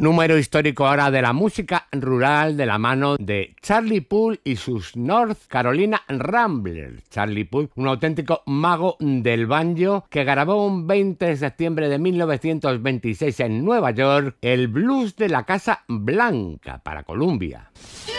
Número histórico ahora de la música rural de la mano de Charlie Puth y sus North Carolina Ramblers. Charlie Puth, un auténtico mago del banjo que grabó un 20 de septiembre de 1926 en Nueva York el blues de la Casa Blanca para Columbia.